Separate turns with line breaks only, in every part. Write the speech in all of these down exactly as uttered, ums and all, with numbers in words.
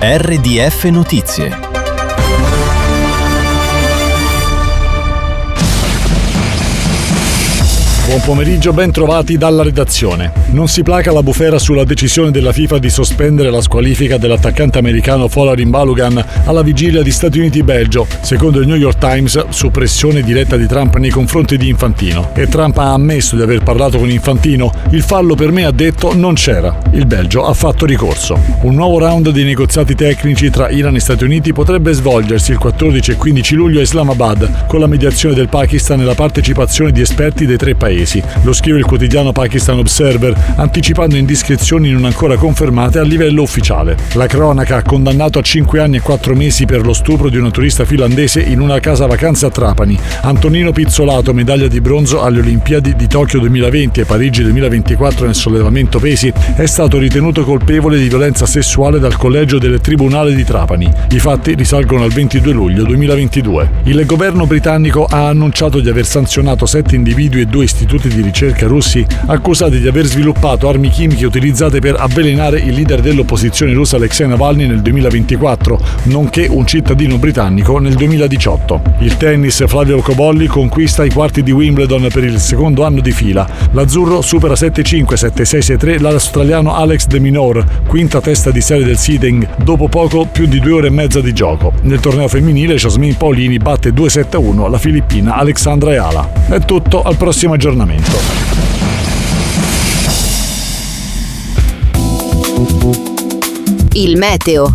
R D F Notizie.
Buon pomeriggio, ben trovati dalla redazione. Non si placa la bufera sulla decisione della FIFA di sospendere la squalifica dell'attaccante americano Folarin Balogun alla vigilia di Stati Uniti-Belgio, secondo il New York Times, su pressione diretta di Trump nei confronti di Infantino. E Trump ha ammesso di aver parlato con Infantino. Il fallo per me, ha detto, non c'era. Il Belgio ha fatto ricorso. Un nuovo round di negoziati tecnici tra Iran e Stati Uniti potrebbe svolgersi il quattordici e quindici luglio a Islamabad, con la mediazione del Pakistan e la partecipazione di esperti dei tre paesi. Lo scrive il quotidiano Pakistan Observer, anticipando indiscrezioni non ancora confermate a livello ufficiale. La cronaca ha condannato a cinque anni e quattro mesi per lo stupro di una turista finlandese in una casa vacanze a Trapani. Antonino Pizzolato, medaglia di bronzo alle Olimpiadi di Tokyo duemilaventi e Parigi duemilaventiquattro nel sollevamento pesi, è stato ritenuto colpevole di violenza sessuale dal collegio del Tribunale di Trapani. I fatti risalgono al ventidue luglio duemilaventidue. Il governo britannico ha annunciato di aver sanzionato sette individui e due istituti di ricerca russi accusati di aver sviluppato armi chimiche utilizzate per avvelenare il leader dell'opposizione russa Alexei Navalny nel duemilaventiquattro, nonché un cittadino britannico nel duemiladiciotto. Il tennis, Flavio Cobolli conquista i quarti di Wimbledon per il secondo anno di fila. L'azzurro supera sette cinque, sette sei, sei tre l'australiano Alex de Minaur, quinta testa di serie del seeding, dopo poco più di due ore e mezza di gioco. Nel torneo femminile Jasmine Paolini batte due sette a uno la filippina Alexandra Eala. È tutto, al prossimo aggiornamento.
Il meteo.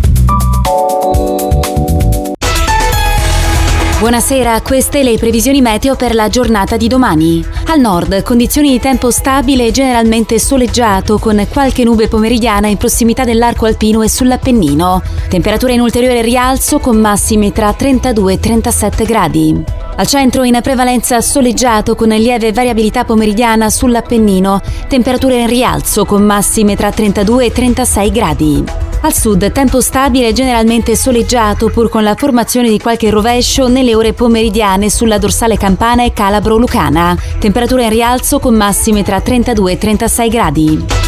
Buonasera, queste le previsioni meteo per la giornata di domani. Al nord, condizioni di tempo stabile e generalmente soleggiato, con qualche nube pomeridiana in prossimità dell'arco alpino e sull'Appennino. Temperatura in ulteriore rialzo con massimi tra trentadue e trentasette gradi. Al centro in prevalenza soleggiato con lieve variabilità pomeridiana sull'Appennino. Temperature in rialzo con massime tra trentadue e trentasei gradi. Al sud tempo stabile e generalmente soleggiato, pur con la formazione di qualche rovescio nelle ore pomeridiane sulla dorsale campana e calabro-lucana. Temperatura in rialzo con massime tra trentadue e trentasei gradi.